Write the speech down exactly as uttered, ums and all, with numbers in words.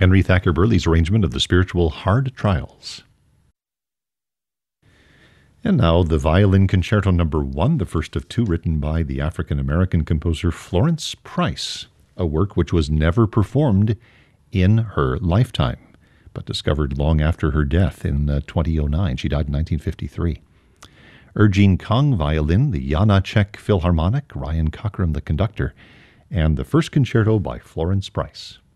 Henry Thacker Burley's arrangement of the spiritual Hard Trials. And now the Violin Concerto Number One, the first of two written by the African-American composer Florence Price, a work which was never performed in her lifetime, but discovered long after her death in uh, twenty oh nine. She died in nineteen fifty-three. Ergene Kong violin, the Janacek Philharmonic, Ryan Cockram the conductor, and the first concerto by Florence Price.